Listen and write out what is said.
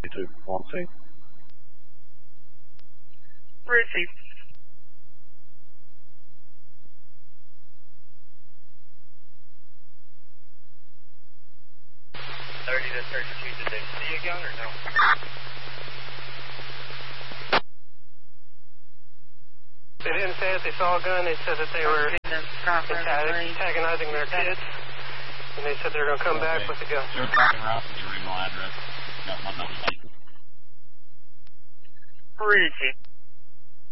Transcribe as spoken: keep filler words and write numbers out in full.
two one two. Receive. thirty to thirty-two, did they see a gun or no? They didn't say that they saw a gun. They said that they were antagonizing their kids. And they said they were going to come Okay. back with a gun. You're talking around the original address. Got my number. Receive.